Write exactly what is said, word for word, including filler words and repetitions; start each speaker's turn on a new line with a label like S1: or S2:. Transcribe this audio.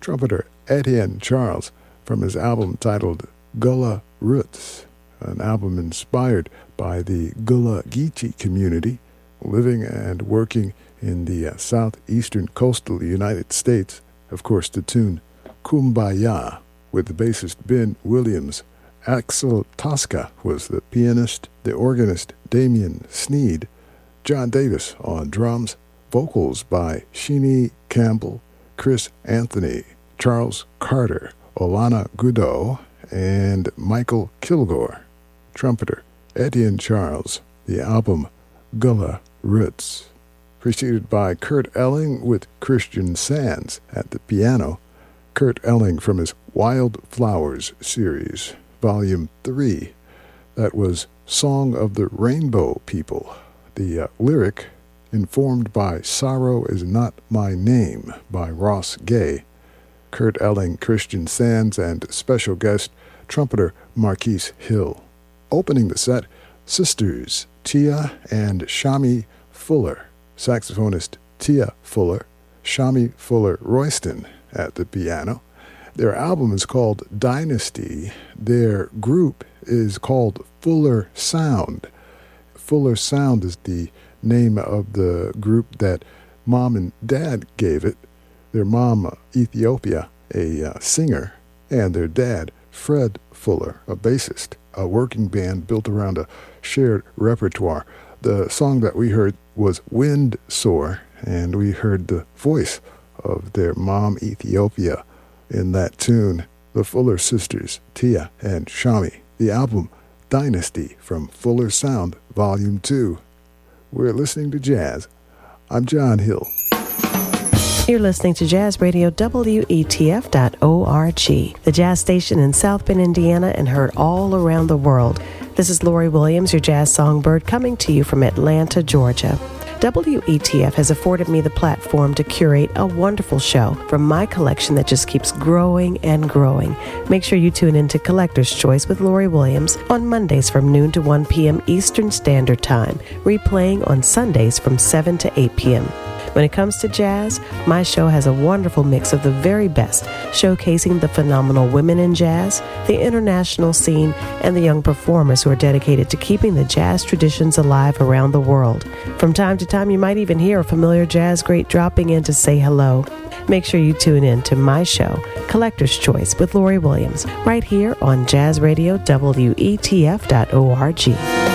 S1: trumpeter Etienne Charles from his album titled Gullah Roots, an album inspired by the Gullah Geechee community living and working in the uh, southeastern coastal United States. Of course, the tune Kumbaya with the bassist Ben Williams. Axel Tosca was the pianist, the organist Damian Sneed, John Davis on drums, vocals by Sheenie Campbell, Chris Anthony, Charles Carter, Olana Goudot, and Michael Kilgore. Trumpeter Etienne Charles, the album Gullah Roots. Preceded by Kurt Elling with Christian Sands at the piano. Kurt Elling from his Wild Flowers series, Volume three. That was Song of the Rainbow People. The uh, lyric, informed by Sorrow Is Not My Name by Ross Gay. Kurt Elling, Christian Sands, and special guest trumpeter Marquise Hill. Opening the set, sisters Tia and Shami Fuller. Saxophonist Tia Fuller, Shami Fuller Royston at the piano. Their album is called Dynasty. Their group is called Fuller Sound. Fuller Sound is the name of the group that mom and dad gave it. Their mom, Ethiopia, a uh, singer, and their dad, Fred Fuller, a bassist, a working band built around a shared repertoire. The song that we heard was Wind Soar, and we heard the voice of their mom, Ethiopia, in that tune, the Fuller sisters, Tia and Shami. The album, Dynasty, from Fuller Sound, Volume two. We're listening to jazz. I'm John Hill.
S2: You're listening to Jazz Radio W E T F dot org, the jazz station in South Bend, Indiana, and heard all around the world. This is Lori Williams, your jazz songbird, coming to you from Atlanta, Georgia. W E T F has afforded me the platform to curate a wonderful show from my collection that just keeps growing and growing. Make sure you tune in to Collector's Choice with Lori Williams on Mondays from noon to one p.m. Eastern Standard Time, replaying on Sundays from seven to eight p.m. When it comes to jazz, my show has a wonderful mix of the very best, showcasing the phenomenal women in jazz, the international scene, and the young performers who are dedicated to keeping the jazz traditions alive around the world. From time to time, you might even hear a familiar jazz great dropping in to say hello. Make sure you tune in to my show, Collector's Choice with Lori Williams, right here on Jazz Radio W E T F dot org.